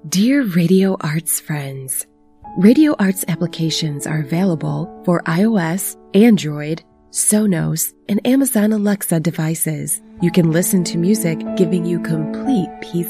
Dear Radio Arts friends, Radio Arts applications are available for iOS, Android, Sonos, and Amazon Alexa devices. You can listen to music, giving you complete peace